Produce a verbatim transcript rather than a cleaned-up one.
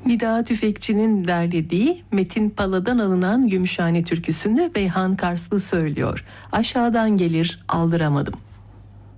Nida Tüfekçi'nin derlediği Metin Pala'dan alınan Gümüşhane türküsünü Beyhan Karslı söylüyor. Aşağıdan gelir aldıramadım.